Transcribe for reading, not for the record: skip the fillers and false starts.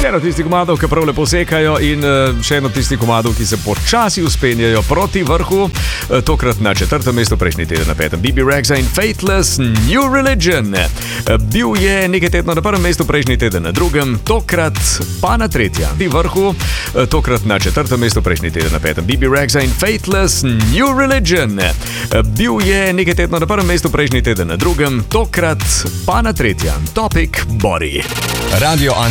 Še eno tistih komadov, ki prav lepo sekajo in še eno tistih komadov, ki se počasi uspenjajo proti vrhu. Tokrat na 4. mestu, prejšnji teden na 5. Bibi Rexha in Faithless, New Religion. Bil je nekaj tednov na 1. mestu, prejšnji teden na 2. Tokrat pa na 3. vrhu. Tokrat na 4. mestu, prejšnji teden na 5. Bibi Rexha in Faithless, New Religion. Bil je nekaj tednov na 1. mestu, prejšnji teden na 2. Tokrat pa na 3. Topic Body. Radio